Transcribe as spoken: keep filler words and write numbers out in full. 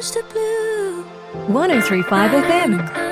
brush the blue. one oh three point five F M.